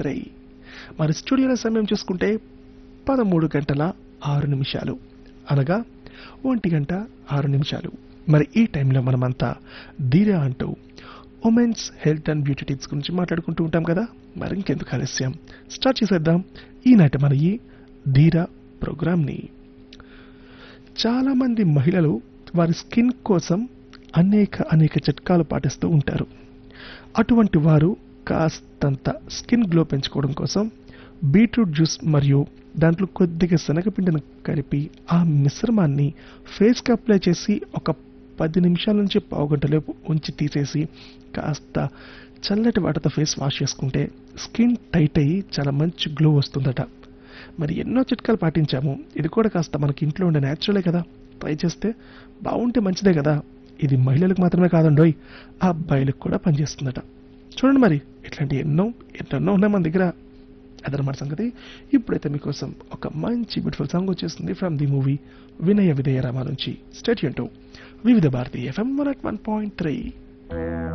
101.3. మరి స్టూడియోల సమయం చూసుకుంటే 13 గంటల 6 నిమిషాలు, అనగా 1 గంట 6 నిమిషాలు. మరి ఈ టైంలో మనమంతా ధీరా అంటూ women's health and beauty tips గురించి మాట్లాడుకుంటూ ఉంటాం కదా. మరి ఇంకెందుకు ఆలస్యం, స్టార్ట్ చేసేద్దాం ఈనాటి మన ఈ ధీరా ప్రోగ్రామ్ని. చాలా మంది మహిళలు వారి స్కిన్ కోసం అనేక చిట్కాలు పాటిస్తూ ఉంటారు. అటువంటి వారు కాస్తంత స్కిన్ గ్లో పెంచుకోవడం కోసం బీట్రూట్ జ్యూస్ మరియు దాంట్లో కొద్దిగా శనగపిండిని కలిపి ఆ మిశ్రమాన్ని ఫేస్కి అప్లై చేసి ఒక 10 నిమిషాల నుంచి పావుగంటలోపు ఉంచి తీసేసి కాస్త చల్లటి వాటర్తో ఫేస్ వాష్ చేసుకుంటే స్కిన్ టైట్ అయ్యి చాలా మంచి గ్లో వస్తుందట. మరి ఎన్నో చిట్కాలు పాటించాము, ఇది కూడా కాస్త మనకి ఇంట్లో ఉండే న్యాచురలే కదా, ట్రై చేస్తే బాగుంటే మంచిదే కదా. ఇది మహిళలకు మాత్రమే కాదండోయ్, ఆ అబ్బాయిలకు కూడా పనిచేస్తుందట. చూడండి మరి ఇట్లాంటి ఎన్నో ఉన్నాయి మన దగ్గర. అదనమాట సంగతి. ఇప్పుడైతే మీకోసం ఒక మంచి బ్యూటిఫుల్ సాంగ్ వచ్చేస్తుంది from the movie Vinaya Vidheya Rama నుంచి. స్టేట్ యూన్ టు వివిధ భారతి FM 101.3.